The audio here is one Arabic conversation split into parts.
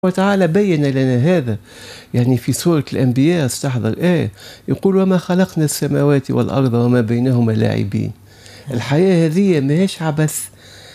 وتعالى بين لنا هذا يعني في سورة الأنبياء. استحضر آية يقول: وما خلقنا السماوات والأرض وما بينهما لاعبين. الحياة هذه ماهيش عبث.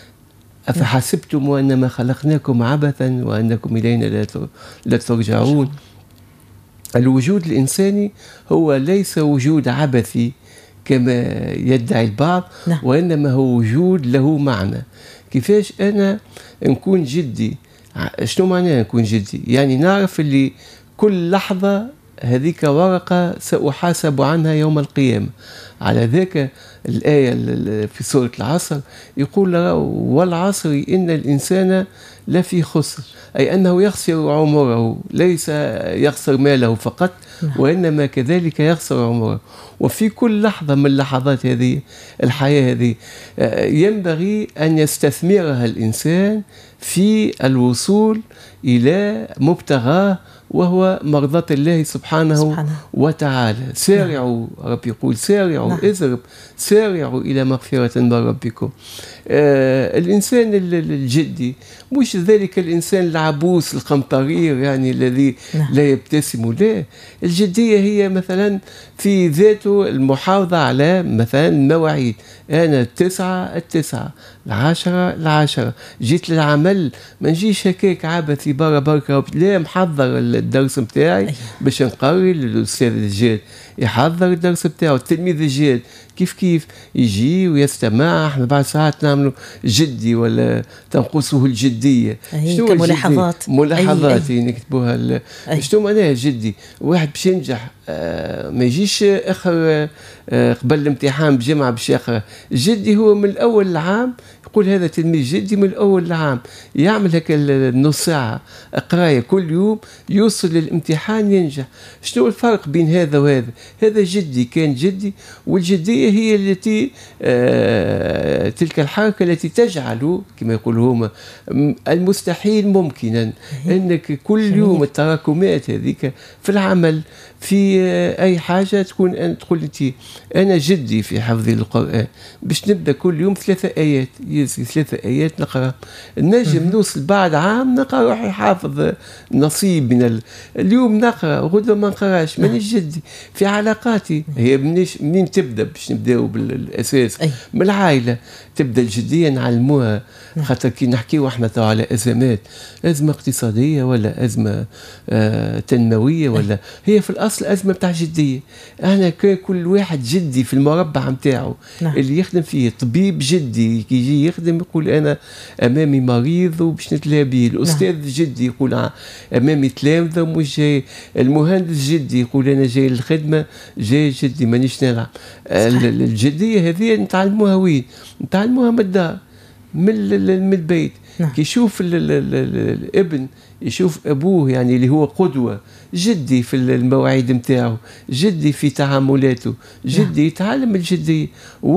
أفحسبتم أنما خلقناكم عبثا وأنكم إلينا لا ترجعون. الوجود الإنساني هو ليس وجود عبثي كما يدعي البعض، وإنما هو وجود له معنى. كيفاش أنا نكون جدي؟ شنو معناه نكون جدي؟ يعني نعرف اللي كل لحظة هذيك ورقة سأحاسب عنها يوم القيامة. على ذاك الآية في سورة العصر يقول: والعصر إن الإنسان لفي خسر، أي أنه يخسر عمره، ليس يخسر ماله فقط وإنما كذلك يخسر عمره. وفي كل لحظة من لحظات هذه الحياة هذه ينبغي أن يستثمرها الإنسان في الوصول إلى مبتغاه وهو مرضاة الله سبحانه وتعالى. سارعوا، رب يقول: سارعوا اذرب سارعوا إلى مغفرة من ربكم. الإنسان الجدي مش ذلك الإنسان العبوس القمطرير يعني الذي لا يبتسم. لا، الجدية هي مثلا في ذاته المحافظة على مثلا المواعيد. أنا 9 10 جيت للعمل ما نجيش هكاك عبثي برا بركة، لا، محضر الدرس متاعي باش نقري. الأستاذ الجاد يحضر الدرس بتاعه، التلميذ الجاد كيف يجي ويستمع. احنا بعد ساعات نعملوا جدي ولا تنقصه الجدية. شنو ملاحظات نكتبوها. شنو معناها جدي؟ واحد باش ينجح ما يجيش اخر قبل الامتحان بجمعة باش يقرا. جدي هو من الاول العام، يقول هذا تلميذ جدي من الاول العام يعمل هكا النص ساعة قراية كل يوم، يوصل للامتحان ينجح. شنو الفرق بين هذا وهذا؟ هذا جدي، كان جدي. والجدية هي التي تلك الحركة التي تجعل كما يقولوا هما المستحيل ممكنا. انك كل يوم التراكمات هذيك في العمل في اي حاجة تكون تقول انت انا جدي في حفظ القرآن، باش نبدا كل يوم 3 آيات، 3 آيات نقرا. النجم نوصل بعد عام نقرا روحي حافظ نصيب من اليوم نقرا، غدوة ما نقراش. مانيش جدي في علاقاتي. هي منين تبدا؟ باش نبداو بالاساس من العائله. تبدا الجديه نعلموها، خاطر كي نحكيو احنا على ازمات، ازمه اقتصاديه ولا ازمه تنمويه، ولا هي في الاصل ازمه بتاع جديه. انا كل واحد جدي في المربع نتاعو. اللي يخدم فيه طبيب جدي كي يجي يخدم يقول انا امامي مريض وباش نتلاقى به. الاستاذ جدي يقول امامي تلامذه ومش جاي. المهندس جدي يقول انا جاي للخدمه، جاي جدي مانيش نلعب. الجديه هذه نتعلموها وين؟ نتعلموها من الدار، من البيت. كي يشوف الابن يشوف ابوه يعني اللي هو قدوه، جدي في المواعيد نتاعو، جدي في تعاملاته، جدي يتعلم الجديه.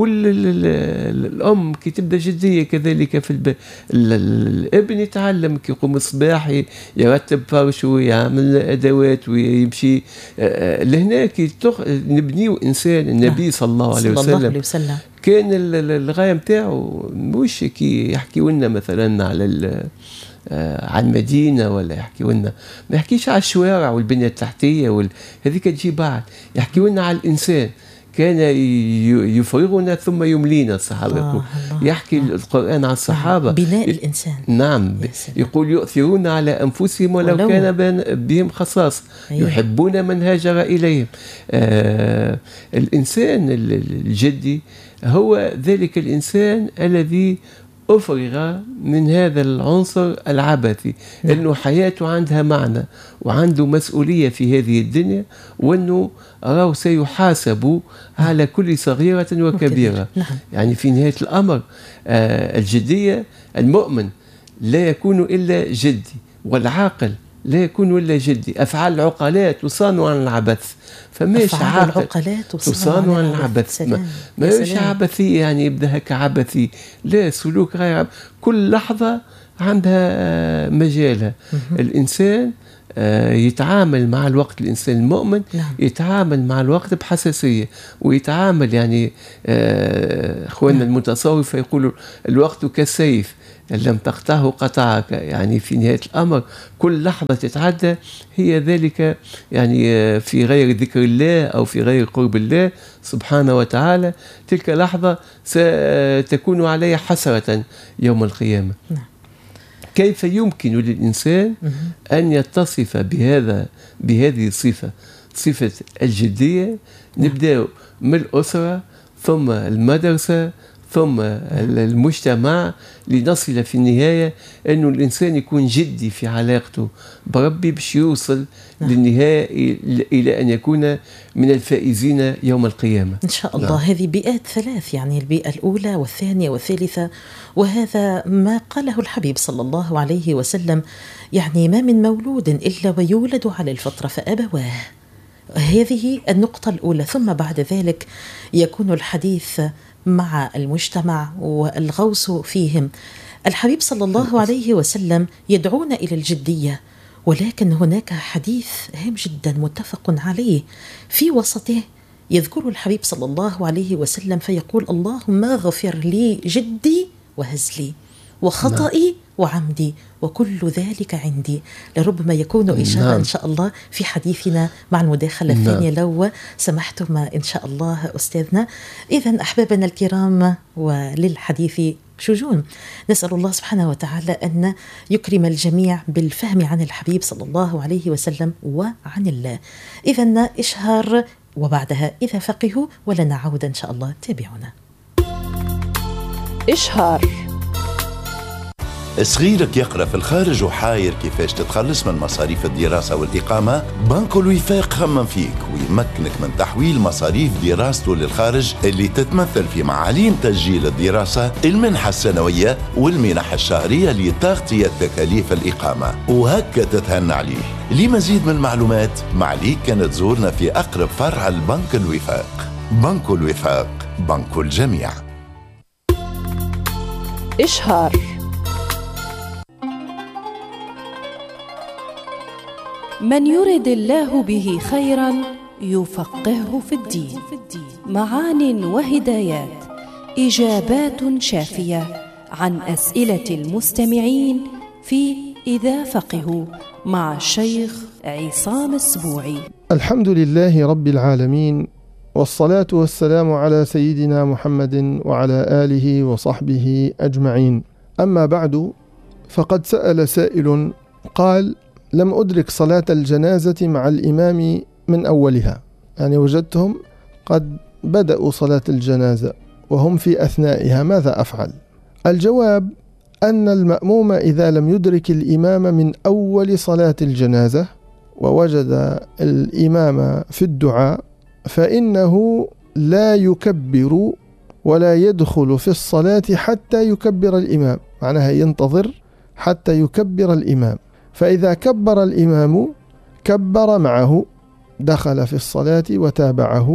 والام كي تبدا جديه كذلك في الابن يتعلم. كي يقوم الصباح يرتب فرشه، يعمل ادوات ويمشي لهنا. كي نبنيو انسان. النبي صلى الله عليه وسلم كان الغايه نتاعو مش كي يحكيوا لنا مثلا على المدينة، ولا يحكيوا لنا، ما يحكيش على الشوارع والبنية التحتية هذيك تجي بعد. يحكيوا لنا على الإنسان. كان يفرغنا ثم يملينا. الصحابة يحكي القرآن عن الصحابة بناء الإنسان. نعم، يقول يؤثرون على أنفسهم ولو كان بهم خصاص، يحبون من هاجر إليهم. الإنسان الجدي هو ذلك الإنسان الذي أفرغ من هذا العنصر العبثي. أنه حياته عندها معنى وعنده مسؤولية في هذه الدنيا، وأنه راه سيحاسب على كل صغيرة وكبيرة. يعني في نهاية الأمر الجدية، المؤمن لا يكون إلا جدي، والعاقل لا يكون إلا جدي. أفعال العقلاء تصان عن العبث، فماش عاقل تصان عن العبث. ماش عبثي يعني يبدا هكا عبثي، لا، سلوك غير كل لحظة عندها مجالها. الإنسان يتعامل مع الوقت، الإنسان المؤمن يتعامل مع الوقت بحساسية، ويتعامل يعني أخواننا المتصوفة يقولوا الوقت كالسيف إن لم تقطعه قطعك. يعني في نهاية الأمر كل لحظة تتعدى هي ذلك يعني في غير ذكر الله أو في غير قرب الله سبحانه وتعالى، تلك لحظة ستكون عليها حسرة يوم القيامة. كيف يمكن للإنسان أن يتصف بهذه الصفة، صفة الجدية؟ نبدأ من الأسرة ثم المدرسة ثم المجتمع لنصل في النهاية أنه الإنسان يكون جدي في علاقته بربي باش يوصل للنهاية إلى أن يكون من الفائزين يوم القيامة إن شاء الله. هذه بيئات ثلاث، يعني البيئة الأولى والثانية والثالثة، وهذا ما قاله الحبيب صلى الله عليه وسلم، يعني ما من مولود إلا ويولد على الفطرة فأبواه. هذه النقطة الأولى. ثم بعد ذلك يكون الحديث مع المجتمع والغوص فيهم. الحبيب صلى الله عليه وسلم يدعونا إلى الجدية، ولكن هناك حديث هام جدا متفق عليه في وسطه يذكر الحبيب صلى الله عليه وسلم فيقول: اللهم اغفر لي جدي وهزلي وخطئي وعمدي وكل ذلك عندي. لربما يكون إشارة إن شاء الله في حديثنا مع المداخلة الثانية لو سمحتما إن شاء الله أستاذنا. إذن أحبابنا الكرام، وللحديث شجون، نسأل الله سبحانه وتعالى أن يكرم الجميع بالفهم عن الحبيب صلى الله عليه وسلم وعن الله. إذن إشهار وبعدها إذا فقهوا ولنا عودة إن شاء الله. تابعونا. إشهار. صغيرك يقرأ في الخارج وحاير كيفاش تتخلص من مصاريف الدراسة والإقامة؟ بنك الوفاق خمم فيك ويمكنك من تحويل مصاريف دراسته للخارج اللي تتمثل في معاليم تسجيل الدراسة، المنحة السنوية والمنح الشهرية لتغطية تكاليف الإقامة، وهكا تتهنى عليه. لمزيد من المعلومات معليك كانت تزورنا في أقرب فرع البنك الوفاق. بنك الوفاق، بنك الجميع. إشهار. من يرد الله به خيرا يفقهه في الدين. معان وهدايات، إجابات شافية عن أسئلة المستمعين في إذا فقهوا مع الشيخ عصام السبوعي. الحمد لله رب العالمين، والصلاة والسلام على سيدنا محمد وعلى آله وصحبه أجمعين. أما بعد، فقد سأل سائل قال: لم أدرك صلاة الجنازة مع الإمام من أولها، يعني وجدتهم قد بدأوا صلاة الجنازة وهم في أثنائها، ماذا أفعل؟ الجواب أن المأموم إذا لم يدرك الإمام من أول صلاة الجنازة ووجد الإمام في الدعاء فإنه لا يكبر ولا يدخل في الصلاة حتى يكبر الإمام، معناها ينتظر حتى يكبر الإمام. فإذا كبر الإمام كبر معه، دخل في الصلاة وتابعه،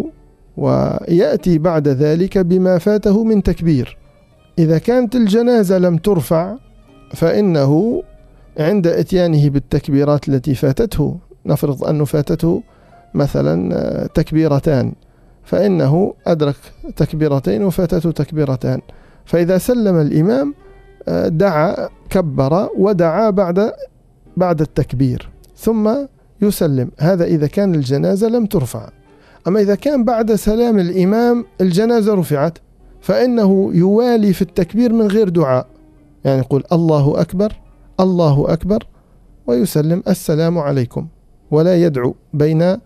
ويأتي بعد ذلك بما فاته من تكبير. إذا كانت الجنازة لم ترفع فإنه عند إتيانه بالتكبيرات التي فاتته، نفرض أنه فاتته مثلا تكبيرتان، فإنه أدرك تكبيرتين وفاتته تكبيرتان، فإذا سلم الإمام دعا، كبر ودعا بعد التكبير ثم يسلم. هذا إذا كان الجنازة لم ترفع. أما إذا كان بعد سلام الإمام الجنازة رفعت فإنه يوالي في التكبير من غير دعاء، يعني يقول الله أكبر الله أكبر ويسلم السلام عليكم، ولا يدعو بين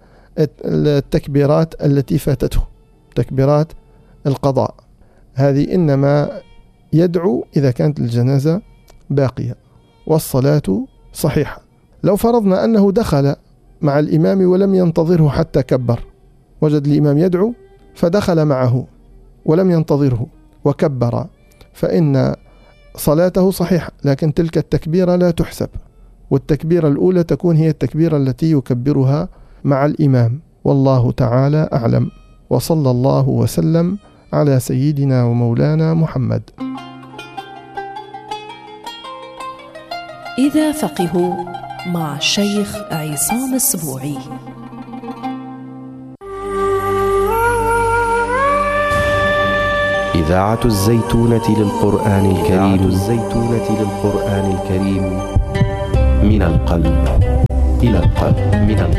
التكبيرات التي فاتته، تكبيرات القضاء. هذه إنما يدعو إذا كانت الجنازة باقية والصلاة صحيحة. لو فرضنا أنه دخل مع الإمام ولم ينتظره حتى كبر، وجد الإمام يدعو فدخل معه ولم ينتظره وكبر، فإن صلاته صحيحة، لكن تلك التكبيرة لا تحسب، والتكبيرة الأولى تكون هي التكبيرة التي يكبرها مع الإمام. والله تعالى أعلم، وصلى الله وسلم على سيدنا ومولانا محمد. إذا فقهوا مع الشيخ عصام السبوعي. إذاعة الزيتونة للقرآن الكريم من القلب إلى القلب.